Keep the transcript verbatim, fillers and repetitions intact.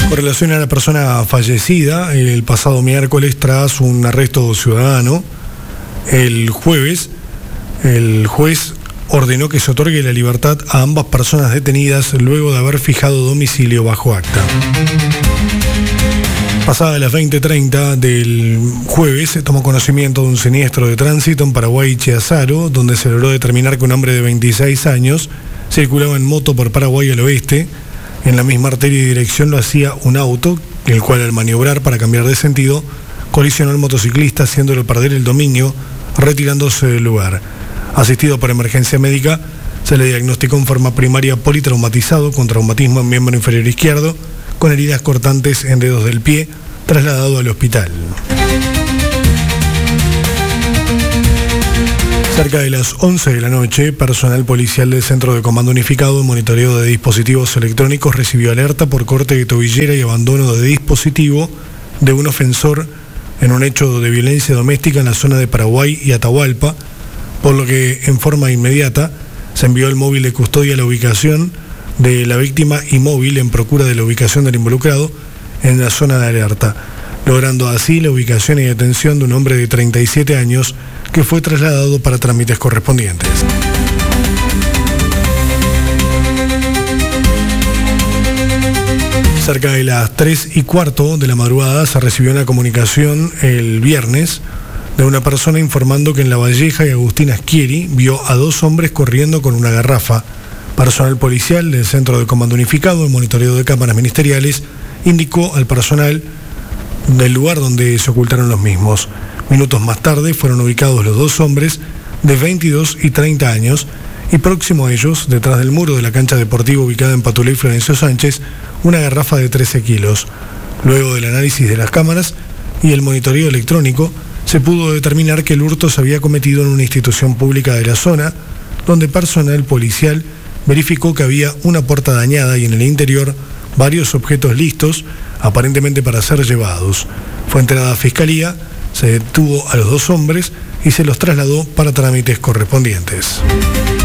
Con relación a la persona fallecida, el pasado miércoles tras un arresto ciudadano, el jueves, el juez ordenó que se otorgue la libertad a ambas personas detenidas luego de haber fijado domicilio bajo acta. Pasadas las veinte treinta del jueves, se tomó conocimiento de un siniestro de tránsito en Paraguay y Chiazaro, donde se logró determinar que un hombre de veintiséis años circulaba en moto por Paraguay al oeste. En la misma arteria y dirección lo hacía un auto, el cual al maniobrar para cambiar de sentido, colisionó al motociclista, haciéndolo perder el dominio, retirándose del lugar. Asistido por emergencia médica, se le diagnosticó en forma primaria politraumatizado con traumatismo en miembro inferior izquierdo, con heridas cortantes en dedos del pie, trasladado al hospital. Cerca de las once de la noche, personal policial del Centro de Comando Unificado en Monitoreo de Dispositivos Electrónicos recibió alerta por corte de tobillera y abandono de dispositivo de un ofensor en un hecho de violencia doméstica en la zona de Paraguay y Atahualpa, por lo que en forma inmediata se envió el móvil de custodia a la ubicación de la víctima y móvil en procura de la ubicación del involucrado en la zona de alerta, logrando así la ubicación y detención de un hombre de treinta y siete años que fue trasladado para trámites correspondientes. Cerca de las tres y cuarto de la madrugada se recibió una comunicación el viernes de una persona informando que en La Valleja y Agustín Aschieri vio a dos hombres corriendo con una garrafa. Personal policial del Centro de Comando Unificado en Monitoreo de Cámaras Ministeriales indicó al personal del lugar donde se ocultaron los mismos. Minutos más tarde fueron ubicados los dos hombres de veintidós y treinta años y próximo a ellos, detrás del muro de la cancha deportiva ubicada en Patulé y Florencio Sánchez, una garrafa de trece kilos. Luego del análisis de las cámaras y el monitoreo electrónico, se pudo determinar que el hurto se había cometido en una institución pública de la zona, donde personal policial verificó que había una puerta dañada y en el interior varios objetos listos, aparentemente para ser llevados. Fue enterada a Fiscalía, se detuvo a los dos hombres y se los trasladó para trámites correspondientes.